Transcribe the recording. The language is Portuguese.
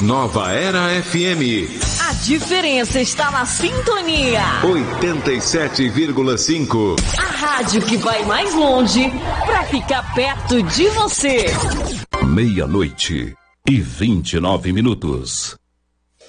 Nova Era FM. A diferença está na sintonia. 87,5. A rádio que vai mais longe para ficar perto de você. 00:29.